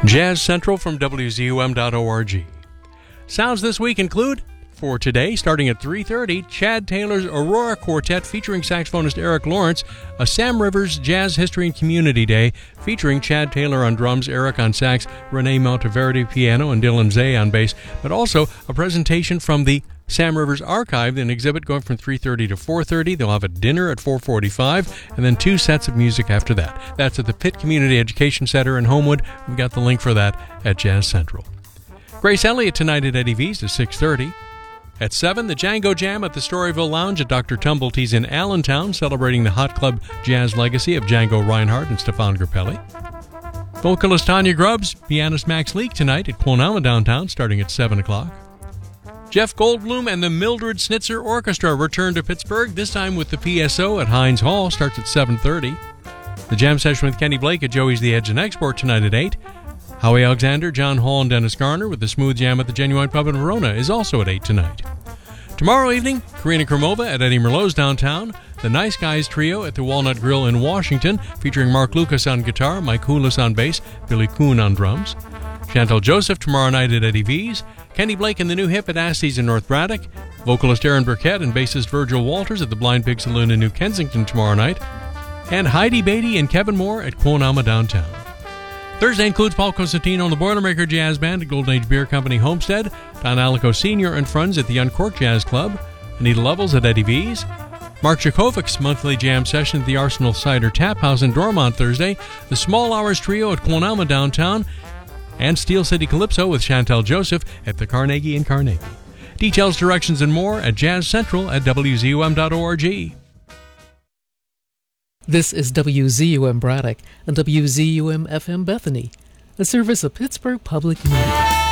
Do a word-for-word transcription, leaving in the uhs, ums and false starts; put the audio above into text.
Jazz Central from W Z U M dot org. Sounds this week include, for today, starting at three thirty, Chad Taylor's Aurora Quartet featuring saxophonist Eric Lawrence, a Sam Rivers Jazz History and Community Day featuring Chad Taylor on drums, Eric on sax, Renee Monteverdi piano, and Dylan Zay on bass, but also a presentation from the Sam Rivers Archive, an exhibit going from three thirty to four thirty. They'll have a dinner at four forty-five, and then two sets of music after that. That's at the Pitt Community Education Center in Homewood. We've got the link for that at Jazz Central. Grace Elliott tonight at Eddie V's at six thirty. At seven, the Django Jam at the Storyville Lounge at Doctor Tumbletee's in Allentown, celebrating the Hot Club Jazz legacy of Django Reinhardt and Stefan Grappelli. Vocalist Tanya Grubbs, pianist Max Leake tonight at Quonama downtown, starting at seven o'clock. Jeff Goldblum and the Mildred Snitzer Orchestra return to Pittsburgh, this time with the P S O at Heinz Hall, starts at seven thirty. The jam session with Kenny Blake at Joey's The Edge and Export tonight at eight. Howie Alexander, John Hall, and Dennis Garner with the Smooth Jam at the Genuine Pub in Verona is also at eight tonight. Tomorrow evening, Karina Kromova at Eddie Merlot's downtown, the Nice Guys Trio at the Walnut Grill in Washington, featuring Mark Lucas on guitar, Mike Houlis on bass, Billy Kuhn on drums. Chantal Joseph tomorrow night at Eddie V's, Kenny Blake and the New Hip at Asty's in North Braddock, vocalist Aaron Burkett and bassist Virgil Walters at the Blind Pig Saloon in New Kensington tomorrow night, and Heidi Beatty and Kevin Moore at Quonama downtown. Thursday includes Paul Cosentino and the Boilermaker Jazz Band at Golden Age Beer Company Homestead, Don Alico Senior and Friends at the Uncorked Jazz Club, Anita Levels at Eddie V's, Mark Jakovic's monthly jam session at the Arsenal Cider Tap House in Dormont Thursday, the Small Hours Trio at Quonama downtown, and Steel City Calypso with Chantal Joseph at the Carnegie in Carnegie. Details, directions, and more at Jazz Central at W Z U M dot org. This is W Z U M Braddock and W Z U M F M Bethany, a service of Pittsburgh Public Media.